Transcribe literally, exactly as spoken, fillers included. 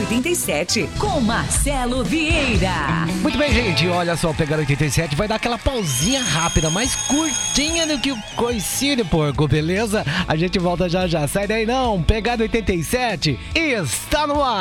oitenta e sete, com Marcelo Vieira. Muito bem, gente, olha só, Pegada oitenta e sete vai dar aquela pausinha rápida, mais curtinha do que o coicinho, porco, beleza? A gente volta já já, sai daí não, Pegada oitenta e sete está no ar.